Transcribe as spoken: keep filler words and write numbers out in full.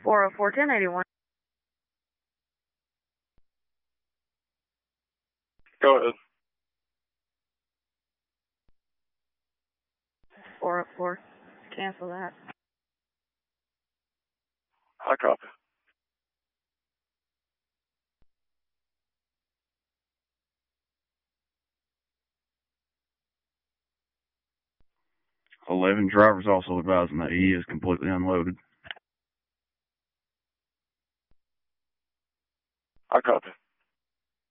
four oh four, ten eighty-one. Go ahead. four oh four. Cancel that. I copy. eleven drivers also advising that he is completely unloaded. I copy.